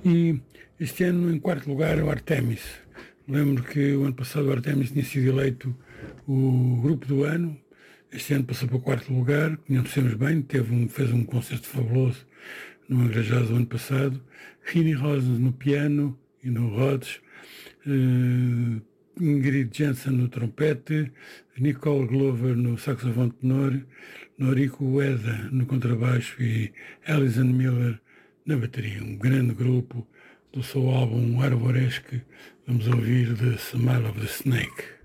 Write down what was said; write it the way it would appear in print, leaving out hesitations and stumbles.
E este ano, em quarto lugar, o Artemis. Lembro que o ano passado o Artemis tinha sido eleito o grupo do ano. Este ano passou para o quarto lugar, conhecemos bem, fez um concerto fabuloso no Engrajados o ano passado. Rini Rosens no piano e no Rhodes. Ingrid Jensen no trompete, Nicole Glover no saxofone tenor, Noriko Ueda no contrabaixo e Alison Miller na bateria. Um grande grupo do seu álbum Arboresque. Vamos ouvir The Smile of the Snake.